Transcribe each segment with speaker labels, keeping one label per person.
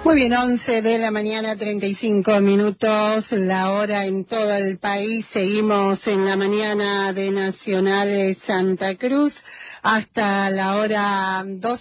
Speaker 1: Muy bien, 11 de la mañana, 35 minutos, la hora en todo el país. Seguimos en la mañana de Nacional de Santa Cruz hasta la hora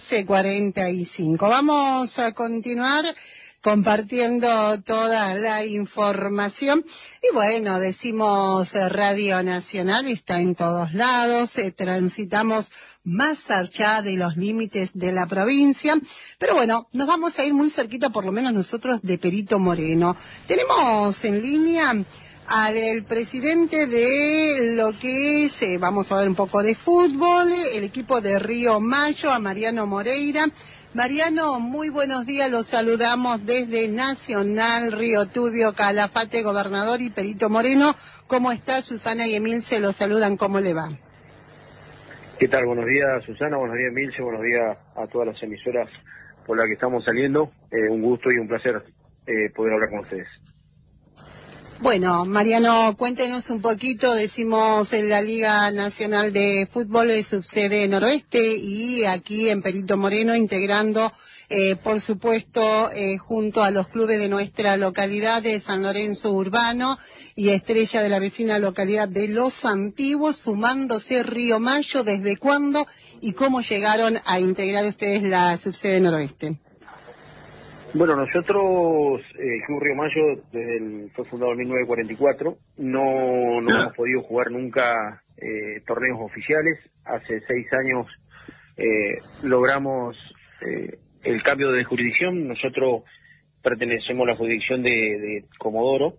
Speaker 1: 12:45. Vamos a continuar compartiendo toda la información. Y bueno, decimos Radio Nacional, está en todos lados, transitamos más allá de los límites de la provincia, pero bueno, nos vamos a ir muy cerquita, por lo menos nosotros, de Perito Moreno. Tenemos en línea al presidente de lo que es, vamos a ver un poco de fútbol, el equipo de Río Mayo, a Mariano Moreira. Mariano, muy buenos días, los saludamos desde Nacional, Río Turbio, Calafate, Gobernador y Perito Moreno. ¿Cómo está? Susana y Emil se los saludan, ¿cómo le va?
Speaker 2: ¿Qué tal? Buenos días, Susana, buenos días, Emilce, buenos días a todas las emisoras por las que estamos saliendo. Un gusto y un placer poder hablar con ustedes.
Speaker 1: Bueno, Mariano, cuéntenos un poquito, decimos en la Liga Nacional de Fútbol, subsede Noroeste, y aquí en Perito Moreno, integrando, por supuesto, junto a los clubes de nuestra localidad de San Lorenzo Urbano y Estrella de la vecina localidad de Los Antiguos, sumándose Río Mayo. ¿Desde cuándo y cómo llegaron a integrar ustedes la subsede Noroeste?
Speaker 2: Bueno, nosotros, el Club Río Mayo, fue fundado en 1944, no hemos podido jugar nunca torneos oficiales. Hace 6 años logramos el cambio de jurisdicción. Nosotros pertenecemos a la jurisdicción de Comodoro,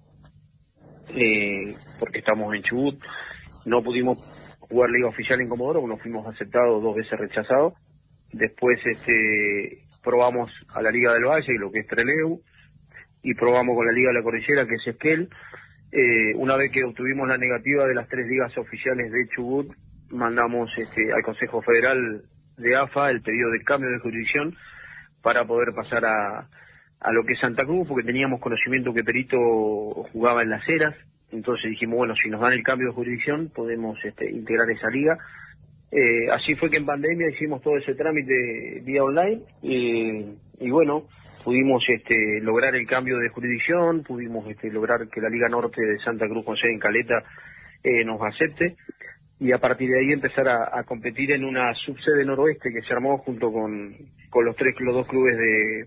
Speaker 2: porque estamos en Chubut. No pudimos jugar liga oficial en Comodoro, no fuimos aceptados, 2 veces rechazados. Después probamos a la Liga del Valle, lo que es Trelew, y probamos con la Liga de la Cordillera, que es Esquel. Una vez que obtuvimos la negativa de las 3 ligas oficiales de Chubut, mandamos al Consejo Federal de AFA el pedido de cambio de jurisdicción para poder pasar a lo que es Santa Cruz, porque teníamos conocimiento que Perito jugaba en Las Heras. Entonces dijimos, bueno, si nos dan el cambio de jurisdicción podemos integrar esa liga. Así fue que en pandemia hicimos todo ese trámite vía online, y bueno, pudimos lograr el cambio de jurisdicción, pudimos lograr que la Liga Norte de Santa Cruz, con sede en Caleta, nos acepte, y a partir de ahí empezar a competir en una subsede noroeste que se armó junto con los 2 clubes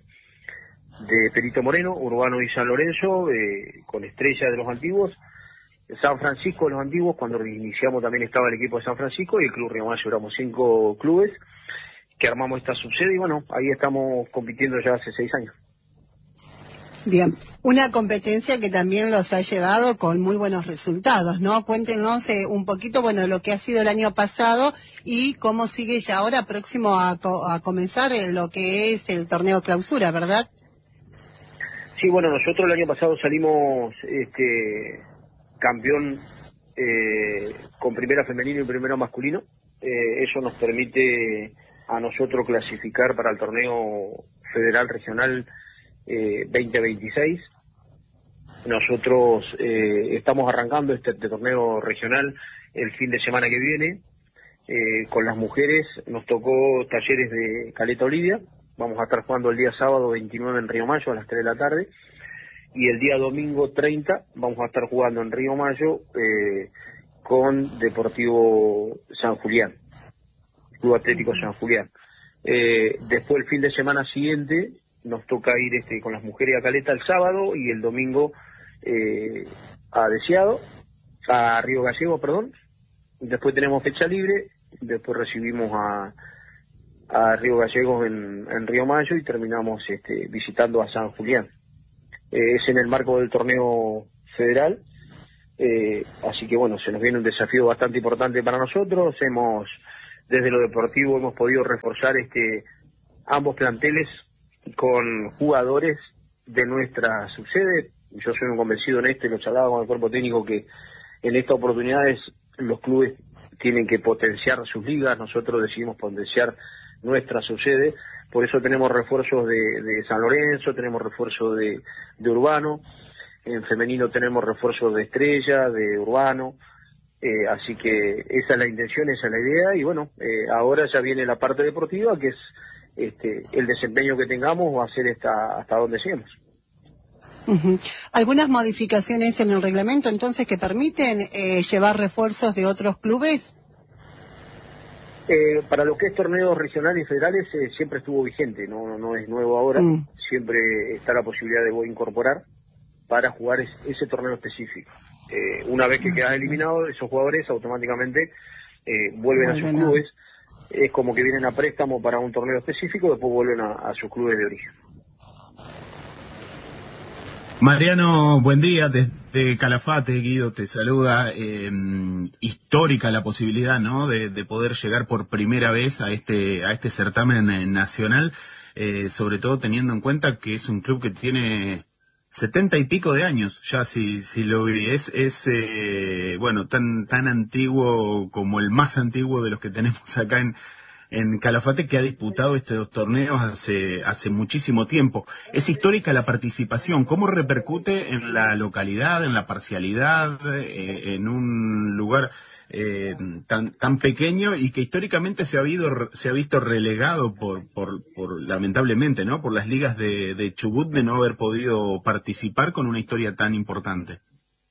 Speaker 2: de Perito Moreno, Urbano y San Lorenzo, con Estrella de los Antiguos, San Francisco de los Antiguos. Cuando iniciamos también estaba el equipo de San Francisco, y el Club Río Mayo. Éramos 5 clubes que armamos esta subsede, y bueno, ahí estamos compitiendo ya hace 6 años.
Speaker 1: Bien, una competencia que también los ha llevado con muy buenos resultados, ¿no? Cuéntenos un poquito, bueno, lo que ha sido el año pasado y cómo sigue ya ahora próximo a comenzar lo que es el torneo clausura, ¿verdad?
Speaker 2: Sí, bueno, nosotros el año pasado salimos campeón con primera femenino y primero masculino. Eso nos permite a nosotros clasificar para el torneo federal regional 2026. Nosotros estamos arrancando este torneo regional el fin de semana que viene. Con las mujeres nos tocó Talleres de Caleta Olivia. Vamos a estar jugando el día sábado 29 en Río Mayo a las 3 de la tarde. Y el día domingo 30 vamos a estar jugando en Río Mayo con Deportivo San Julián, Club Atlético San Julián. Después el fin de semana siguiente nos toca ir con las mujeres a Caleta el sábado, y el domingo a Río Gallego, perdón. Después tenemos fecha libre, después recibimos a Río Gallegos en Río Mayo, y terminamos visitando a San Julián. Es en el marco del torneo federal, así que bueno, se nos viene un desafío bastante importante para nosotros. Desde lo deportivo hemos podido reforzar ambos planteles con jugadores de nuestra subsede. Yo soy un convencido en lo charlaba con el cuerpo técnico, que en estas oportunidades los clubes tienen que potenciar sus ligas. Nosotros decidimos potenciar nuestra subsede. Por eso tenemos refuerzos de San Lorenzo, tenemos refuerzos de Urbano, en femenino tenemos refuerzos de Estrella, de Urbano, así que esa es la intención, esa es la idea, y bueno, ahora ya viene la parte deportiva, que es el desempeño que tengamos va a ser hasta donde seamos.
Speaker 1: ¿Algunas modificaciones en el reglamento entonces que permiten llevar refuerzos de otros clubes?
Speaker 2: Para lo que es torneos regionales y federales siempre estuvo vigente, no es nuevo ahora, siempre está la posibilidad de incorporar para jugar ese torneo específico. Una vez que quedas eliminado, esos jugadores automáticamente vuelven a sus clubes, es como que vienen a préstamo para un torneo específico, después vuelven a sus clubes de origen.
Speaker 3: Mariano, buen día, desde Calafate, Guido te saluda. Histórica la posibilidad, ¿no?, de poder llegar por primera vez a este certamen nacional, sobre todo teniendo en cuenta que es un club que tiene 70 y pico de años, ya si lo vi, bueno, tan antiguo como el más antiguo de los que tenemos acá en Calafate, que ha disputado estos torneos hace muchísimo tiempo. Es histórica la participación. ¿Cómo repercute en la localidad, en la parcialidad, en un lugar tan pequeño y que históricamente se ha visto relegado por lamentablemente, ¿no?, por las ligas de Chubut, de no haber podido participar con una historia tan importante?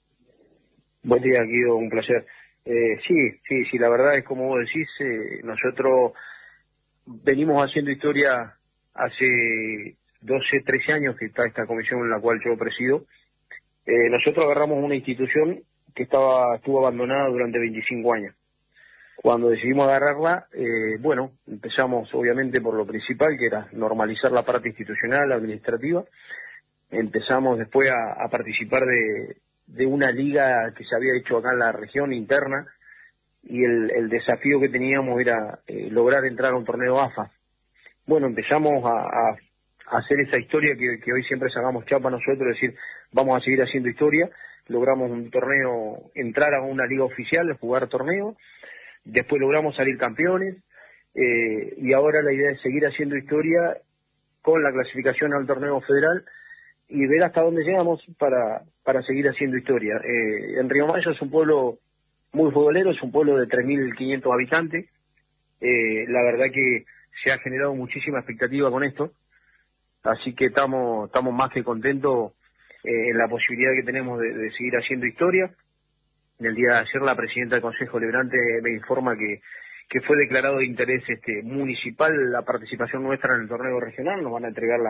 Speaker 2: Buen día, Guido, un placer. Sí, la verdad es como vos decís, nosotros venimos haciendo historia hace 12, 13 años que está esta comisión en la cual yo presido. Nosotros agarramos una institución que estuvo abandonada durante 25 años. Cuando decidimos agarrarla, empezamos obviamente por lo principal, que era normalizar la parte institucional, administrativa. Empezamos después a participar de una liga que se había hecho acá en la región interna, y el desafío que teníamos era lograr entrar a un torneo AFA. Bueno, empezamos a hacer esa historia que hoy siempre sacamos chapa nosotros, es decir, vamos a seguir haciendo historia. Logramos un torneo, entrar a una liga oficial, jugar torneo, después logramos salir campeones, y ahora la idea es seguir haciendo historia con la clasificación al torneo federal y ver hasta dónde llegamos para seguir haciendo historia. En Río Mayo es un pueblo muy futbolero, es un pueblo de 3.500 habitantes. La verdad que se ha generado muchísima expectativa con esto, así que estamos más que contentos en la posibilidad que tenemos de seguir haciendo historia. En el día de ayer la presidenta del Consejo Deliberante me informa que fue declarado de interés municipal la participación nuestra en el torneo regional. Nos van a entregar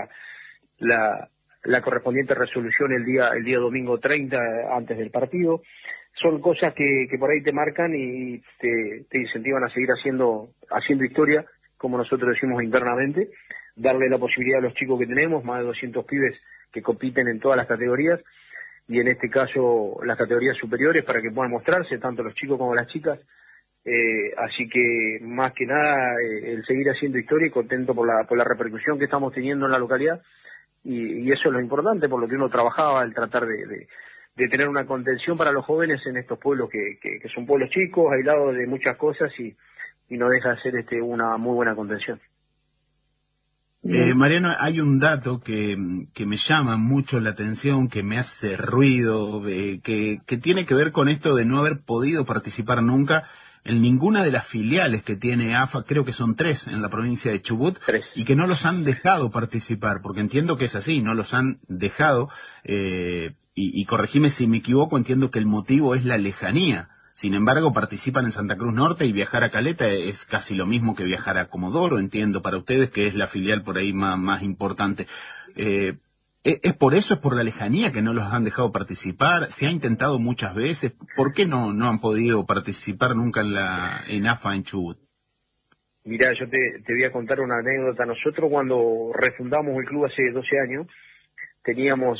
Speaker 2: la correspondiente resolución el día domingo 30 antes del partido. Son cosas que por ahí te marcan y te incentivan a seguir haciendo historia, como nosotros decimos internamente, darle la posibilidad a los chicos que tenemos, más de 200 pibes que compiten en todas las categorías, y en este caso las categorías superiores, para que puedan mostrarse, tanto los chicos como las chicas. Así que más que nada el seguir haciendo historia, y contento por la repercusión que estamos teniendo en la localidad, y eso es lo importante, por lo que uno trabajaba, el tratar de tener una contención para los jóvenes en estos pueblos que son pueblos chicos, aislados de muchas cosas, y no deja de ser una muy buena contención.
Speaker 3: Mariano, hay un dato que me llama mucho la atención, que me hace ruido, que tiene que ver con esto de no haber podido participar nunca en ninguna de las filiales que tiene AFA, creo que son 3 en la provincia de Chubut,
Speaker 2: 3.
Speaker 3: Y que no los han dejado participar, porque entiendo que es así, no los han dejado, y corregime si me equivoco, entiendo que el motivo es la lejanía. Sin embargo, participan en Santa Cruz Norte, y viajar a Caleta es casi lo mismo que viajar a Comodoro, entiendo, para ustedes, que es la filial por ahí más importante. ¿Es por eso, es por la lejanía que no los han dejado participar? ¿Se ha intentado muchas veces? ¿Por qué no han podido participar nunca en AFA en Chubut?
Speaker 2: Mirá, yo te voy a contar una anécdota. Nosotros cuando refundamos el club hace 12 años, teníamos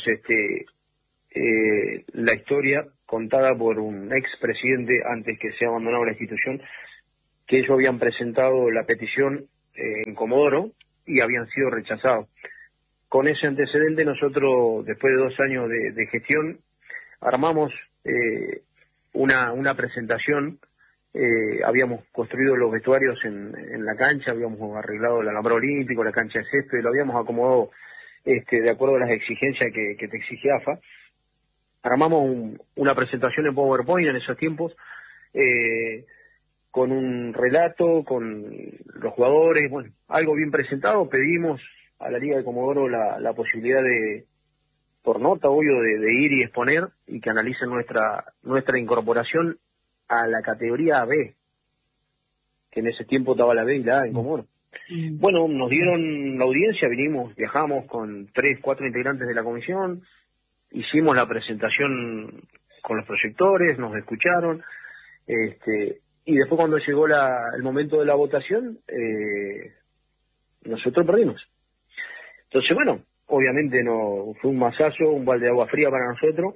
Speaker 2: la historia contada por un expresidente antes que se abandonara la institución, que ellos habían presentado la petición en Comodoro y habían sido rechazados. Con ese antecedente nosotros, después de 2 años de gestión, armamos una presentación. Habíamos construido los vestuarios en la cancha, habíamos arreglado el alambrado olímpico, la cancha de césped, lo habíamos acomodado de acuerdo a las exigencias que te exige AFA. Armamos una presentación en PowerPoint en esos tiempos, con un relato, con los jugadores, bueno, algo bien presentado. Pedimos a la Liga de Comodoro la posibilidad de, por nota, obvio, de ir y exponer y que analicen nuestra incorporación a la categoría B, que en ese tiempo estaba la B y la A en Comodoro. Bueno, nos dieron la audiencia, viajamos con 3, 4 integrantes de la comisión, hicimos la presentación con los proyectores, nos escucharon, y después cuando llegó el momento de la votación, nosotros perdimos. Entonces, bueno, obviamente no fue un masazo, un balde de agua fría para nosotros.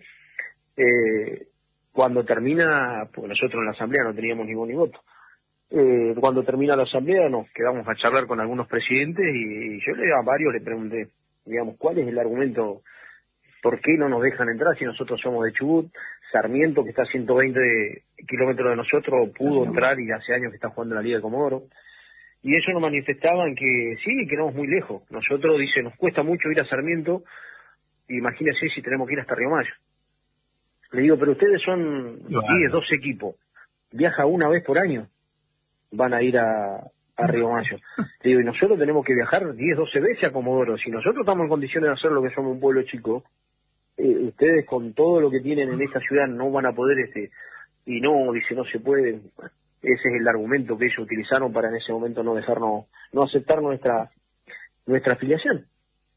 Speaker 2: Cuando termina, pues nosotros en la asamblea no teníamos ni voz ni voto. Cuando termina la asamblea nos quedamos a charlar con algunos presidentes y yo a varios le pregunté, digamos, ¿cuál es el argumento? ¿Por qué no nos dejan entrar si nosotros somos de Chubut? Sarmiento, que está a 120 kilómetros de nosotros, pudo entrar y hace años que está jugando en la Liga de Comodoro. Y ellos nos manifestaban que sí, que éramos muy lejos. Nosotros, dice, nos cuesta mucho ir a Sarmiento, imagínense si tenemos que ir hasta Río Mayo. Le digo, pero ustedes son 10, 12 equipos, viaja una vez por año, van a ir a Río Mayo. Le digo, y nosotros tenemos que viajar 10, 12 veces a Comodoro. Si nosotros estamos en condiciones de hacer lo que somos un pueblo chico, ustedes con todo lo que tienen en esta ciudad no van a poder, y no, dice, no se puede. Ese es el argumento que ellos utilizaron para en ese momento no dejarnos, no aceptar nuestra afiliación.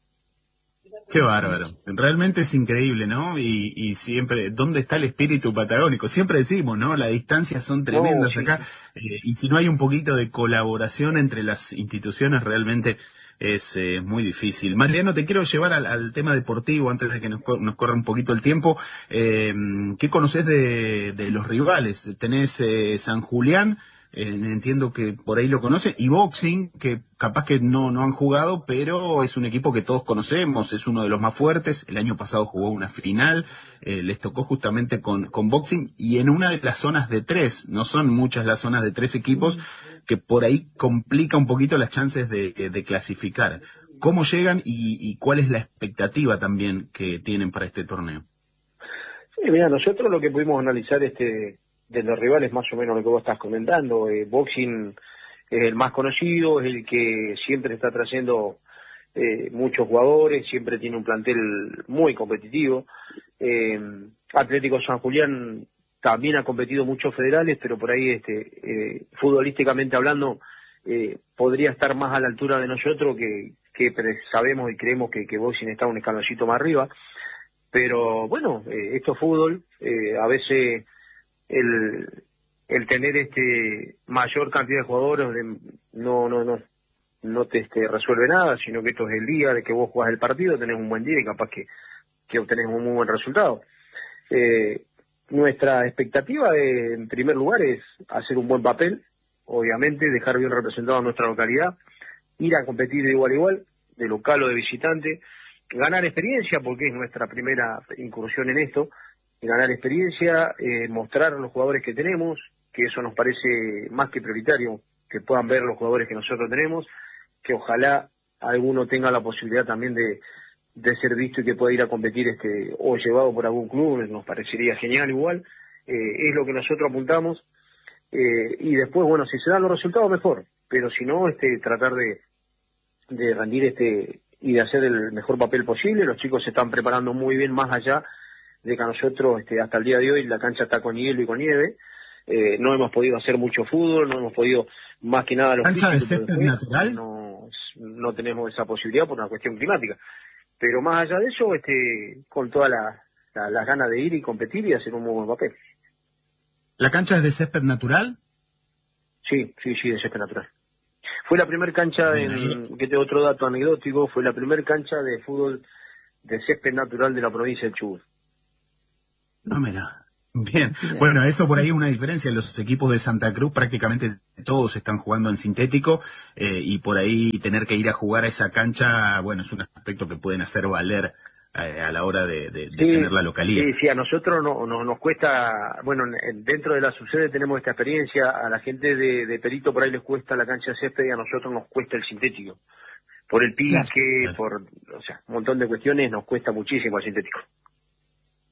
Speaker 3: Qué bárbaro. Realmente es increíble, ¿no? Y siempre, ¿dónde está el espíritu patagónico? Siempre decimos, ¿no? Las distancias son tremendas acá. Y si no hay un poquito de colaboración entre las instituciones, realmente es muy difícil. Mariano, te quiero llevar al tema deportivo antes de que nos corra un poquito el tiempo. ¿Qué conocés de los rivales? Tenés San Julián, entiendo que por ahí lo conocen, y Boxing, que capaz que no han jugado, pero es un equipo que todos conocemos, es uno de los más fuertes. El año pasado jugó una final, les tocó justamente con Boxing, y en una de las zonas de 3, no son muchas las zonas de 3 equipos, que por ahí complica un poquito las chances de clasificar. ¿Cómo llegan y cuál es la expectativa también que tienen para este torneo?
Speaker 2: Sí, mira, nosotros lo que pudimos analizar de los rivales, más o menos lo que vos estás comentando, Boxing es el más conocido, es el que siempre está trayendo muchos jugadores, siempre tiene un plantel muy competitivo. Atlético San Julián también ha competido muchos federales, pero por ahí futbolísticamente hablando podría estar más a la altura de nosotros, que sabemos y creemos que Boxing está un escaloncito más arriba. Pero bueno, esto es fútbol, a veces el tener mayor cantidad de jugadores no te resuelve nada, sino que esto es el día de que vos jugás el partido, tenés un buen día y capaz que obtenés un muy buen resultado. Nuestra expectativa en primer lugar es hacer un buen papel, obviamente, dejar bien representada nuestra localidad, ir a competir de igual a igual, de local o de visitante, ganar experiencia, porque es nuestra primera incursión en esto, ganar experiencia, mostrar a los jugadores que tenemos, que eso nos parece más que prioritario, que puedan ver los jugadores que nosotros tenemos, que ojalá alguno tenga la posibilidad también de ser visto y que pueda ir a competir o llevado por algún club, nos parecería genial igual, es lo que nosotros apuntamos, y después, bueno, si se dan los resultados mejor, pero si no, tratar de rendir y de hacer el mejor papel posible. Los chicos se están preparando muy bien, más allá de que a nosotros hasta el día de hoy la cancha está con hielo y con nieve, no hemos podido hacer mucho fútbol, no hemos podido, más que nada, los
Speaker 3: ¿Cancha de césped natural?
Speaker 2: No tenemos esa posibilidad por una cuestión climática, pero más allá de eso, con todas las ganas de ir y competir y hacer un muy buen papel.
Speaker 3: ¿La cancha es de césped natural?
Speaker 2: Sí, de césped natural. Fue la primera cancha, que tengo otro dato anecdótico, fue la primera cancha de fútbol de césped natural de la provincia de Chubut.
Speaker 3: No, mira. Bien. Bueno, eso por ahí es una diferencia. Los equipos de Santa Cruz prácticamente todos están jugando en sintético, y por ahí tener que ir a jugar a esa cancha, bueno, es un aspecto que pueden hacer valer a la hora de tener la localidad.
Speaker 2: Sí, a nosotros nos cuesta, bueno, dentro de la subsede tenemos esta experiencia, a la gente de Perito por ahí les cuesta la cancha de césped y a nosotros nos cuesta el sintético. Por el pique, claro. Un montón de cuestiones nos cuesta muchísimo el sintético.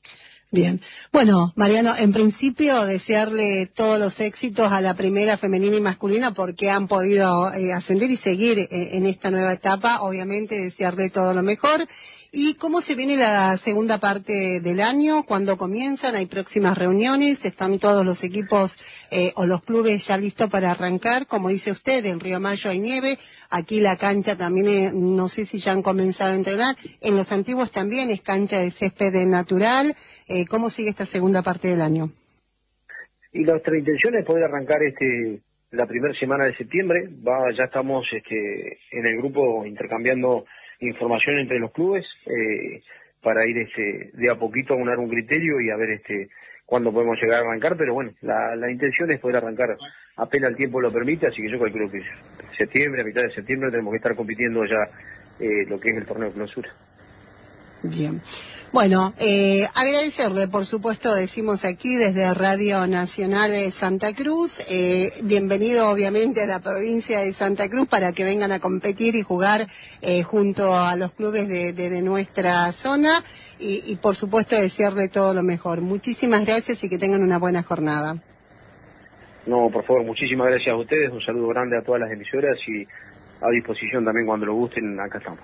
Speaker 1: Bien. Bueno, Mariano, en principio desearle todos los éxitos a la primera femenina y masculina porque han podido ascender y seguir en esta nueva etapa. Obviamente desearle todo lo mejor. ¿Y cómo se viene la segunda parte del año? ¿Cuándo comienzan? ¿Hay próximas reuniones? ¿Están todos los equipos o los clubes ya listos para arrancar? Como dice usted, en Río Mayo hay nieve. Aquí la cancha también, no sé si ya han comenzado a entrenar. En los antiguos también es cancha de césped natural. ¿Cómo sigue esta segunda parte del año?
Speaker 2: Y nuestra intención es poder arrancar la primera semana de septiembre. Ya estamos en el grupo intercambiando información entre los clubes para ir de a poquito a unar un criterio y a ver cuándo podemos llegar a arrancar, pero bueno, la intención es poder arrancar apenas el tiempo lo permite, así que yo calculo que septiembre, a mitad de septiembre tenemos que estar compitiendo ya lo que es el torneo de clausura.
Speaker 1: Bien. Bueno, agradecerle, por supuesto, decimos aquí desde Radio Nacional de Santa Cruz, bienvenido obviamente a la provincia de Santa Cruz para que vengan a competir y jugar junto a los clubes de nuestra zona y por supuesto desearle todo lo mejor. Muchísimas gracias y que tengan una buena jornada.
Speaker 2: No, por favor, muchísimas gracias a ustedes, un saludo grande a todas las emisoras y a disposición también cuando lo gusten, acá estamos.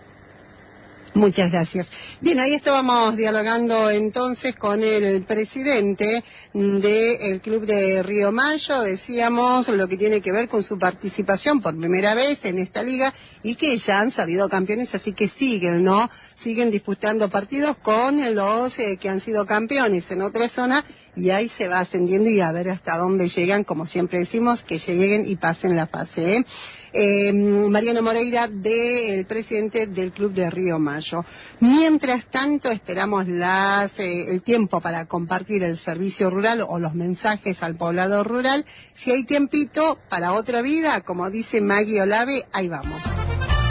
Speaker 1: Muchas gracias. Bien, ahí estábamos dialogando entonces con el presidente del Club de Río Mayo, decíamos lo que tiene que ver con su participación por primera vez en esta liga y que ya han salido campeones, así que siguen, ¿no? Siguen disputando partidos con los que han sido campeones en otra zona y ahí se va ascendiendo y a ver hasta dónde llegan, como siempre decimos, que lleguen y pasen la fase, Mariano Moreira, el presidente del Club de Río Mayo. Mientras tanto, esperamos el tiempo para compartir el servicio rural o los mensajes al poblado rural. Si hay tiempito para otra vida, como dice Maggie Olave, ahí vamos.